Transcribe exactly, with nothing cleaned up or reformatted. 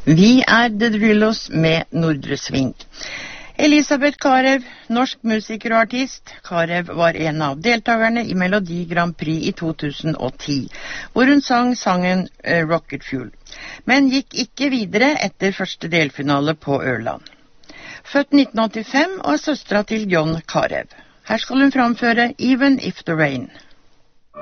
Vi er The Drillos med Nordre Sving. Elisabeth Karev, norsk musiker og artist. Karev var en av deltakerne i Melodi Grand Prix i to tusen og ti, hvor hun sang sangen uh, Rocket Fuel, men gikk ikke videre etter første delfinale på Ørland. Født nitten åttifem og er søstera til John Karev. Her skal hun framføre Even If The Rain.